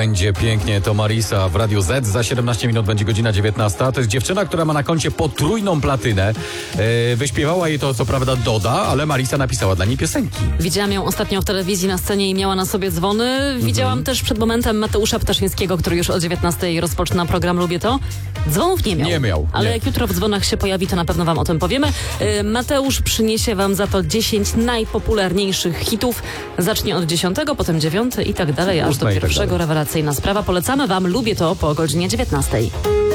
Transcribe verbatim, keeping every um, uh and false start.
będzie pięknie, to Marisa w Radiu Z. Za siedemnaście minut będzie godzina dziewiętnasta. To jest dziewczyna, która ma na koncie potrójną platynę. Yy, wyśpiewała jej to co prawda Doda, ale Marisa napisała dla niej piosenki. Widziałam ją ostatnio w telewizji na scenie i miała na sobie dzwony. Widziałam mhm. też przed momentem Mateusza Ptaszyńskiego, który już o dziewiętnastej rozpoczyna program Lubię to. Dzwonów nie miał. Nie miał. Ale nie. jak jutro w dzwonach się pojawi, to na pewno wam o tym powiemy. Yy, Mateusz przyniesie wam za to dziesięć najpopularniejszych hitów. Zacznie od dziesiątego, potem dziewiąty i tak dalej, aż do pierwszego. Rewelacyjna sprawa. Polecamy wam Lubię to po godzinie dziewiętnastej.